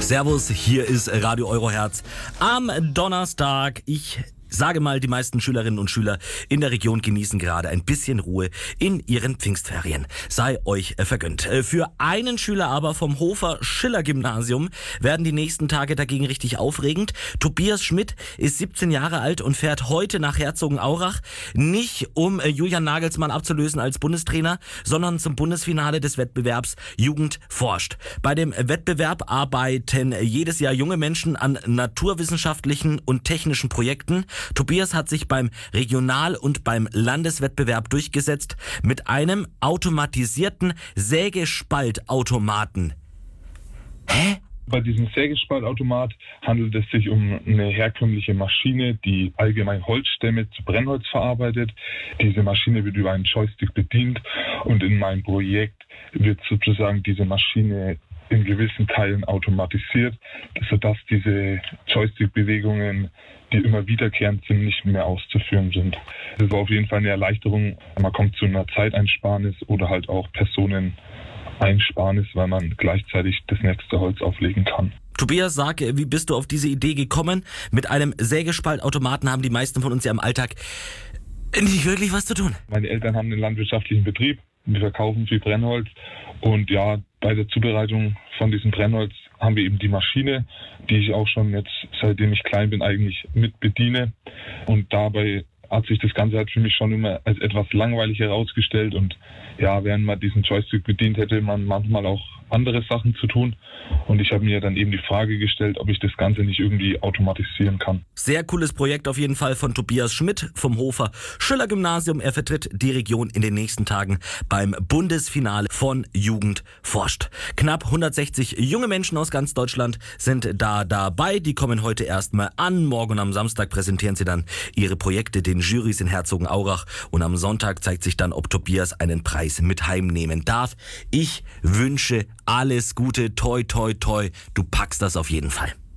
Servus, hier ist Radio Eurohertz am Donnerstag. Ich sage mal, die meisten Schülerinnen und Schüler in der Region genießen gerade ein bisschen Ruhe in ihren Pfingstferien. Sei euch vergönnt. Für einen Schüler aber vom Hofer-Schiller-Gymnasium werden die nächsten Tage dagegen richtig aufregend. Tobias Schmidt ist 17 Jahre alt und fährt heute nach Herzogenaurach. Nicht um Julian Nagelsmann abzulösen als Bundestrainer, sondern zum Bundesfinale des Wettbewerbs Jugend forscht. Bei dem Wettbewerb arbeiten jedes Jahr junge Menschen an naturwissenschaftlichen und technischen Projekten. Tobias hat sich beim Regional- und beim Landeswettbewerb durchgesetzt mit einem automatisierten Sägespaltautomaten. Hä? Bei diesem Sägespaltautomat handelt es sich um eine herkömmliche Maschine, die allgemein Holzstämme zu Brennholz verarbeitet. Diese Maschine wird über einen Joystick bedient und in meinem Projekt wird sozusagen diese Maschine in gewissen Teilen automatisiert, sodass diese Joystick-Bewegungen, die immer wiederkehrend sind, nicht mehr auszuführen sind. Das war auf jeden Fall eine Erleichterung. Man kommt zu einer Zeiteinsparnis oder halt auch Personeneinsparnis, weil man gleichzeitig das nächste Holz auflegen kann. Tobias, sag, wie bist du auf diese Idee gekommen? Mit einem Sägespaltautomaten haben die meisten von uns ja im Alltag nicht wirklich was zu tun. Meine Eltern haben einen landwirtschaftlichen Betrieb. Wir verkaufen viel Brennholz und ja, bei der Zubereitung von diesem Brennholz haben wir eben die Maschine, die ich auch schon jetzt, seitdem ich klein bin, eigentlich mit bediene. Und dabei hat sich das Ganze halt für mich schon immer als etwas langweilig herausgestellt. Und ja, während man diesen Joystick bedient, hätte man manchmal auch andere Sachen zu tun. Und ich habe mir dann eben die Frage gestellt, ob ich das Ganze nicht irgendwie automatisieren kann. Sehr cooles Projekt auf jeden Fall von Tobias Schmidt vom Hofer-Schiller-Gymnasium. Er vertritt die Region in den nächsten Tagen beim Bundesfinale von Jugend forscht. Knapp 160 junge Menschen aus ganz Deutschland sind da dabei. Die kommen heute erstmal an. Morgen und am Samstag präsentieren sie dann ihre Projekte den Jurys in Herzogenaurach. Und am Sonntag zeigt sich dann, ob Tobias einen Preis mit heimnehmen darf. Ich wünsche alles Gute, toi, toi, toi. Du packst das auf jeden Fall.